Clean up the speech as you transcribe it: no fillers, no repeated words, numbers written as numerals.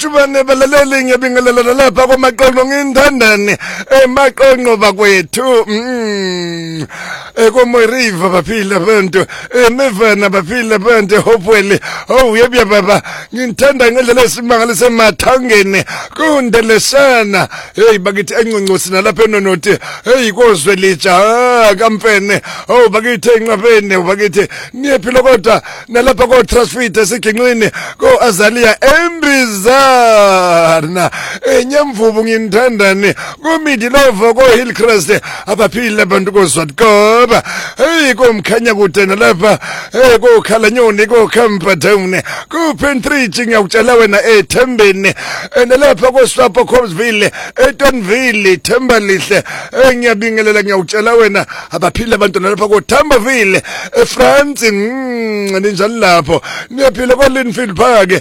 Jubane balaleli ngiyabingelela lapha komaqoqo nginthandane emaqoqo bakwethu koMoriva baphila abantu emevana baphila abantu Hopewell yebya baba ngithanda ngendlela esimangalo semathangeni kundelesana hey bakithi enconcosi nalapha enonothi hey kozwe lija kampene bakithi enqabene bakithi niyephila kodwa nalapha ko Transfit eseginqini ko Azalia Embrizana enyamvubu nginthandane kumidilova ko Hillcrest abaphila abantu kozwatkoba hey komkhanya kude nalapha hey ko Khalanyoni ko Camperdown ku Pentridge ngiyakutshela wena eThembeni nalapha ko Swapo Cobsville eTonville Thembalihle ngiyabingelela ngiyakutshela wena abaphila abantu nalapha ko Tamborville eFrance ninjalo lapho niyaphila ko Linfield Park